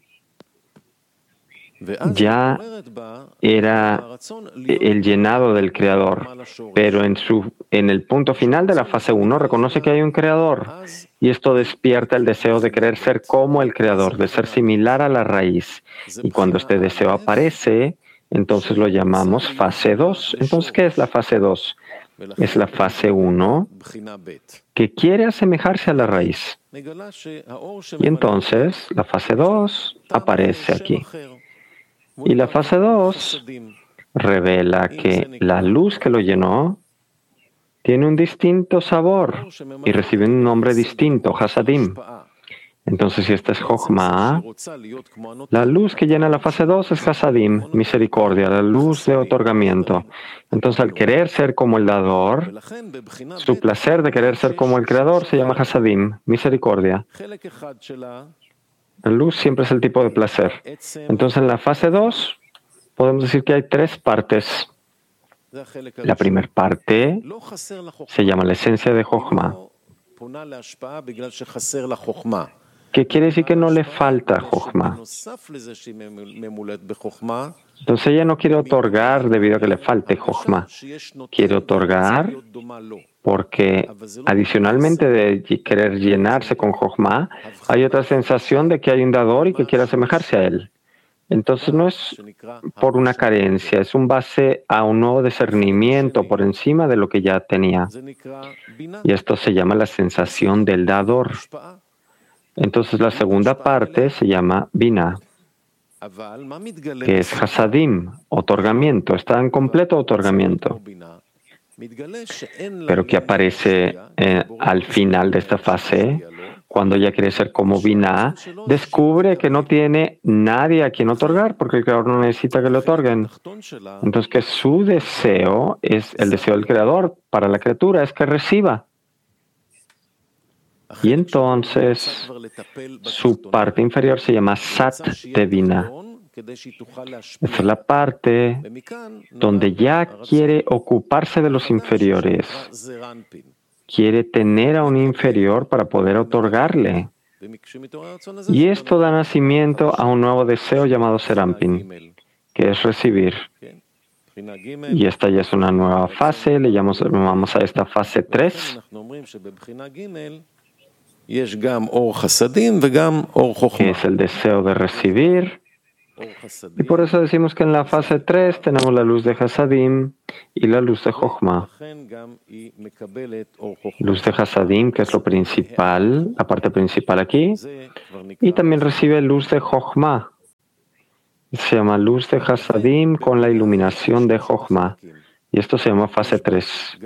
[SPEAKER 3] Ya era el llenado del Creador, pero en el punto final de la fase 1 reconoce que hay un Creador y esto despierta el deseo de querer ser como el Creador, de ser similar a la raíz. Y cuando este deseo aparece, entonces lo llamamos fase 2. Entonces, ¿qué es la fase 2? Es la fase 1 que quiere asemejarse a la raíz. Y entonces la fase 2 aparece aquí. Y la fase 2 revela que la luz que lo llenó tiene un distinto sabor y recibe un nombre distinto, Hasadim. Entonces, si esta es Jochma, la luz que llena la fase 2 es Hasadim, misericordia, la luz de otorgamiento. Entonces, al querer ser como el dador, su placer de querer ser como el creador se llama Hasadim, misericordia. La luz siempre es el tipo de placer. Entonces, en la fase 2, podemos decir que hay 3 partes. La primera parte se llama la esencia de Jochma. ¿Qué quiere decir que no le falta Jochma? Entonces ella no quiere otorgar debido a que le falte Jochma. Quiere otorgar porque adicionalmente de querer llenarse con Jochma, hay otra sensación de que hay un dador y que quiere asemejarse a él. Entonces no es por una carencia, es un base a un nuevo discernimiento por encima de lo que ya tenía. Y esto se llama la sensación del dador. Entonces la segunda parte se llama Binah, que es Hasadim, otorgamiento, está en completo otorgamiento. Pero que aparece al final de esta fase, cuando ella quiere ser como Binah, descubre que no tiene nadie a quien otorgar, porque el Creador no necesita que le otorguen. Entonces que su deseo es el deseo del Creador para la criatura, es que reciba. Y entonces su parte inferior se llama Sat de Binah. Esa es la parte donde ya quiere ocuparse de los inferiores. Quiere tener a un inferior para poder otorgarle. Y esto da nacimiento a un nuevo deseo llamado Serampin, que es recibir. Y esta ya es una nueva fase, le llamamos a esta fase 3. Que es el deseo de recibir. Y por eso decimos que en la fase 3 tenemos la luz de Hasadim y la luz de Jochma. Luz de Hasadim, que es lo principal, la parte principal aquí, y también recibe luz de Jochma. Se llama luz de Hasadim con la iluminación de Jochma. Y esto se llama fase 3.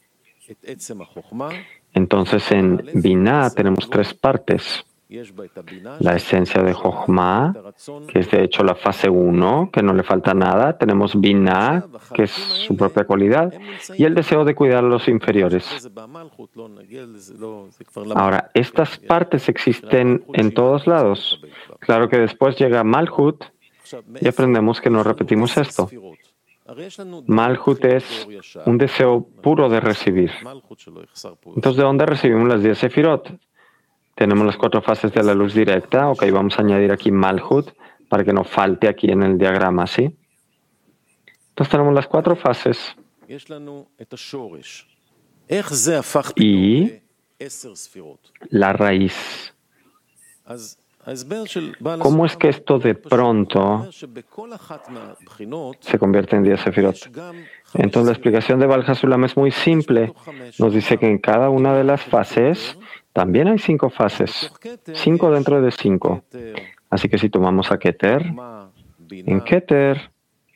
[SPEAKER 3] Entonces en Binah tenemos 3 partes. La esencia de Jochma, que es de hecho la fase 1, que no le falta nada. Tenemos Binah, que es su propia cualidad, y el deseo de cuidar a los inferiores. Ahora, estas partes existen en todos lados. Claro que después llega Malhut y aprendemos que no repetimos esto. Malhut es un deseo puro de recibir. Entonces, ¿de dónde recibimos las 10 sefirot? Tenemos las 4 fases de la luz directa. Ok, vamos a añadir aquí Malhut para que no falte aquí en el diagrama, ¿sí? Entonces tenemos las 4 fases. Y la raíz. ¿Cómo es que esto de pronto se convierte en 10 sefirot? Entonces la explicación de Baal HaSulam es muy simple. Nos dice que en cada una de las fases también hay 5 fases, 5 dentro de 5. Así que si tomamos a Keter, en Keter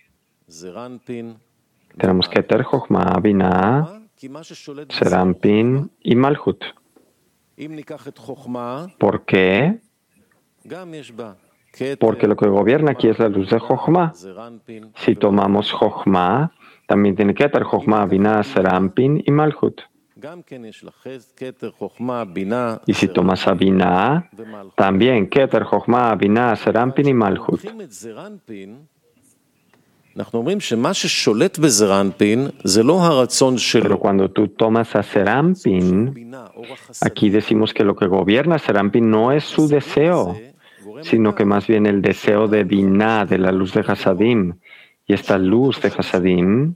[SPEAKER 3] tenemos Keter, Jochma, Binah, Serampin y Malhut. ¿Por qué? porque lo que gobierna aquí es la luz de Jochma. Si tomamos Jochma, también tiene Keter, Jochma, Binah, Serampin y Malchut. Y si tomas a Binah, también Keter, Jochma, Binah, Serampin y Malchut. Pero cuando tú tomas a Serampin, aquí decimos que lo que gobierna Serampin no es su deseo, sino que más bien el deseo de Binah, de la luz de Hasadim. Y esta luz de Hasadim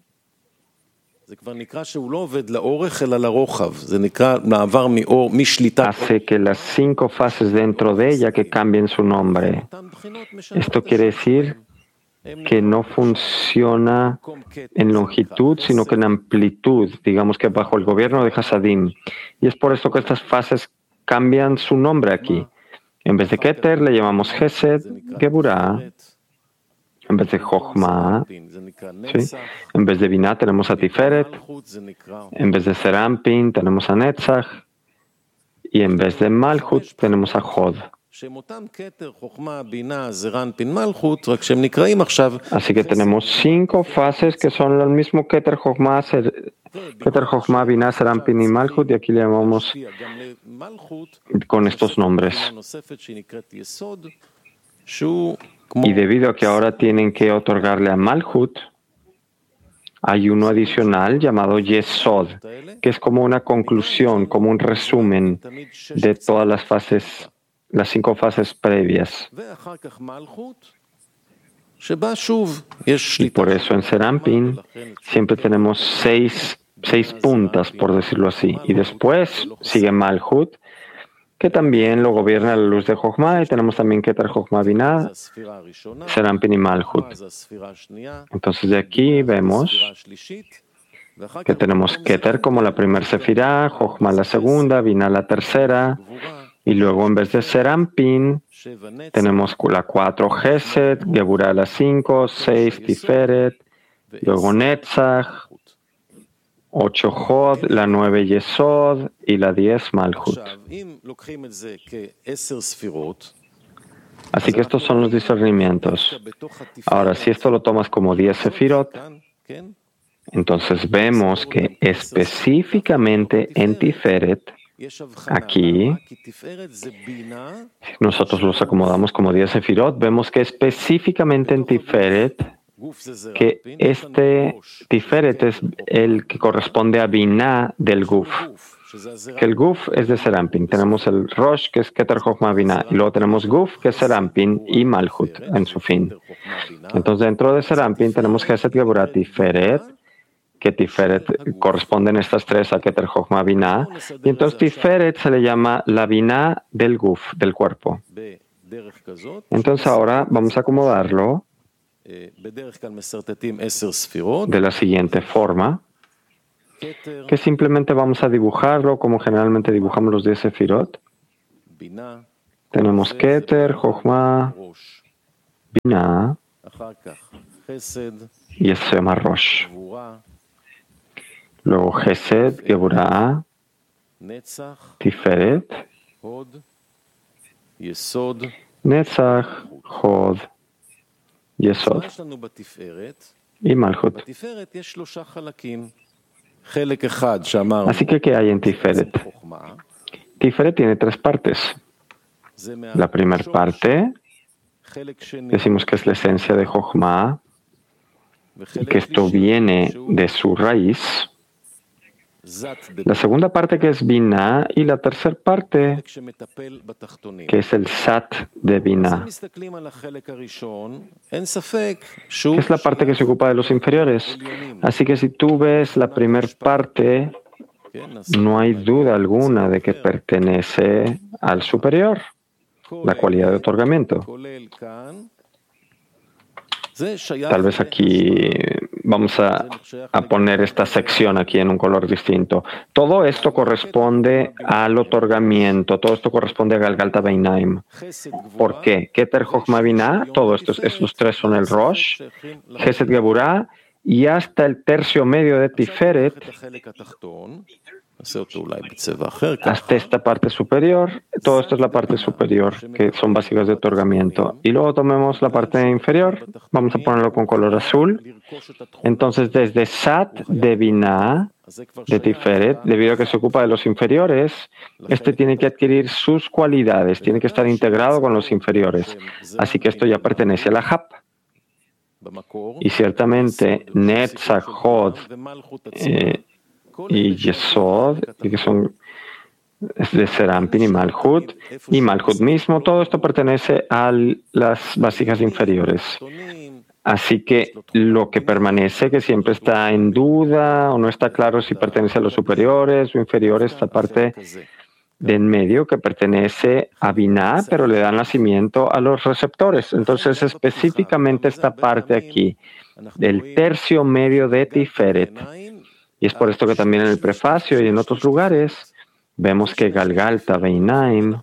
[SPEAKER 3] hace que las 5 fases dentro de ella que cambien su nombre. Esto quiere decir que no funciona en longitud, sino que en amplitud, digamos que bajo el gobierno de Hasadim. Y es por esto que estas fases cambian su nombre aquí. En vez de Keter le llamamos Chesed, Geburah. En vez de Jochma, ¿sí? En vez de Binah tenemos a Tiferet. En vez de Serampin tenemos a Netzach. Y en vez de Malchut tenemos a Hod. Así que tenemos 5 fases que son el mismo Keter, Jochma, Binah, Serampin y Malchut, y aquí le llamamos con estos nombres. Y debido a que ahora tienen que otorgarle a Malchut, hay uno adicional llamado Yesod, que es como una conclusión, como un resumen de todas las fases, las 5 fases previas. Y por eso en Serampin siempre tenemos 6 puntas, por decirlo así. Y después sigue Malchut, que también lo gobierna la luz de Jochma, y tenemos también Keter, Jochma, Binah, Serampin y Malchut. Entonces de aquí vemos que tenemos Keter como la primera sefirá, Jochma la segunda, Binah la tercera, y luego en vez de Serampin tenemos la 4 Chesed, Geburah la 5, 6 Tiferet, luego Netzach, 8 Hod, la 9 Yesod y la 10 Malchut. Así que estos son los discernimientos. Ahora, si esto lo tomas como 10 Sefirot, entonces vemos que específicamente en Tiferet, aquí, nosotros los acomodamos como 10 Sefirot, vemos que específicamente en Tiferet, que este Tiferet es el que corresponde a Binah del Guf. Que el Guf es de Serampin. Tenemos el Rosh, que es Keter, Jochma, Binah. Y luego tenemos Guf, que es Serampin, y Malchut en su fin. Entonces, dentro de Serampin tenemos Chesed, Geburah, Tiferet, que Tiferet corresponden estas 3 a Keter, Jochma, Binah. Y entonces Tiferet se le llama la Binah del Guf, del cuerpo. Entonces ahora vamos a acomodarlo de la siguiente forma, que simplemente vamos a dibujarlo como generalmente dibujamos los 10 Sefirot. Tenemos Keter, Jochma, Binah, y eso se llama Rosh. Luego Chesed, Geburah, Tiferet, Netzach, Hod, Yesod y Malchut. Así que, ¿qué hay en Tiferet? Tiferet tiene 3 partes. La primera parte, decimos que es la esencia de Jochma, que esto viene de su raíz. La segunda parte, que es Binah, y la tercera parte, que es el Sat de Binah, que es la parte que se ocupa de los inferiores. Así que si tú ves la primera parte, no hay duda alguna de que pertenece al superior, la cualidad de otorgamiento. Tal vez aquí vamos a poner esta sección aquí en un color distinto. Todo esto corresponde al otorgamiento, todo esto corresponde a Galgalta Beinaim. ¿Por qué? Keter, Jochma, Binah, todos estos 3 son el Rosh, Chesed, Geburah, y hasta el tercio medio de Tiferet hasta esta parte superior. Todo esto es la parte superior, que son vasijas de otorgamiento. Y luego tomemos la parte inferior, vamos a ponerlo con color azul. Entonces, desde Sat de Binah, de Tiferet, debido a que se ocupa de los inferiores, este tiene que adquirir sus cualidades, tiene que estar integrado con los inferiores. Así que esto ya pertenece a la Hap. Y ciertamente, Netzach, Hod y Yesod, que son de Serampin y Malhut mismo, todo esto pertenece a las vasijas inferiores. Así que lo que permanece, que siempre está en duda o no está claro si pertenece a los superiores o inferiores, esta parte de en medio que pertenece a Binah, pero le da nacimiento a los receptores. Entonces, específicamente esta parte aquí, del tercio medio de Tiferet. Y es por esto que también en el prefacio y en otros lugares vemos que Galgalta Beinaim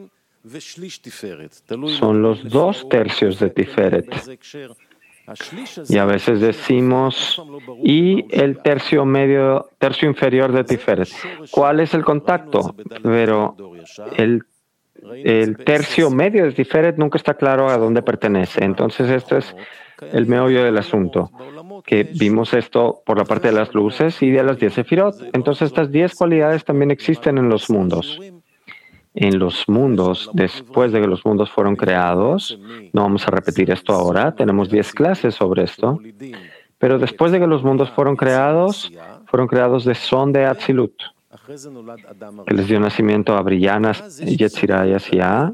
[SPEAKER 3] son los 2 tercios de Tiferet. Y a veces decimos, y el tercio inferior de Tiferet. ¿Cuál es el contacto? Pero el tercio medio de Tiferet nunca está claro a dónde pertenece. Entonces, esto es el meollo del asunto, que vimos esto por la parte de las luces y de las 10 sefirot. Entonces, estas 10 cualidades también existen en los mundos. En los mundos, después de que los mundos fueron creados, no vamos a repetir esto ahora, tenemos 10 clases sobre esto, pero después de que los mundos fueron creados de son de Atzilut, que les dio nacimiento a Brillanas, Yetzirah y Asiá,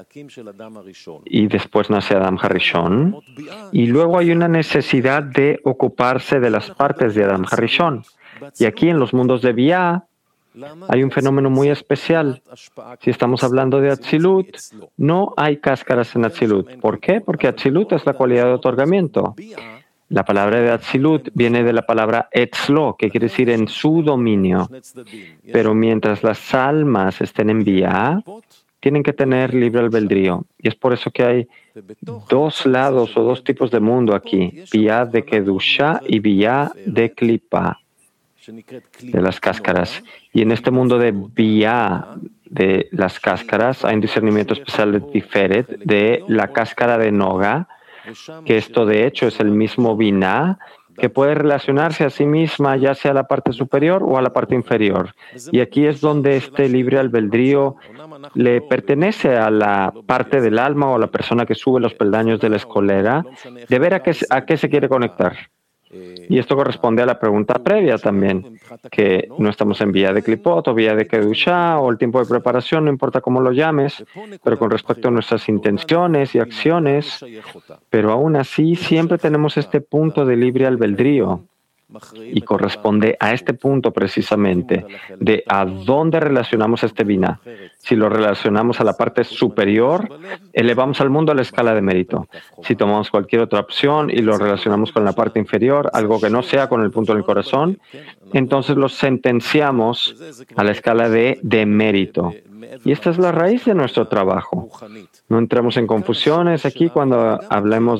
[SPEAKER 3] y después nace Adam Harishon, y luego hay una necesidad de ocuparse de las partes de Adam Harishon. Y aquí en los mundos de Biá hay un fenómeno muy especial. Si estamos hablando de Atzilut, no hay cáscaras en Atzilut. ¿Por qué? Porque Atzilut es la cualidad de otorgamiento. La palabra de Atzilut viene de la palabra Etzlo, que quiere decir en su dominio. Pero mientras las almas estén en Biá, tienen que tener libre albedrío. Y es por eso que hay 2 lados o 2 tipos de mundo aquí. Biá de Kedusha y Biá de Klipa, de las cáscaras. Y en este mundo de Biá, de las cáscaras, hay un discernimiento especial de Tiferet, de la cáscara de Noga, que esto de hecho es el mismo Binah, que puede relacionarse a sí misma ya sea a la parte superior o a la parte inferior. Y aquí es donde este libre albedrío le pertenece a la parte del alma o a la persona que sube los peldaños de la escalera, de ver a qué se quiere conectar. Y esto corresponde a la pregunta previa también, que no estamos en vía de Klipot o vía de Kedusha o el tiempo de preparación, no importa cómo lo llames, pero con respecto a nuestras intenciones y acciones, pero aún así siempre tenemos este punto de libre albedrío. Y corresponde a este punto precisamente de a dónde relacionamos este Binah. Si lo relacionamos a la parte superior, elevamos al mundo a la escala de mérito. Si tomamos cualquier otra opción y lo relacionamos con la parte inferior, algo que no sea con el punto del corazón, entonces lo sentenciamos a la escala de mérito. Y esta es la raíz de nuestro trabajo. No entremos en confusiones aquí cuando hablemos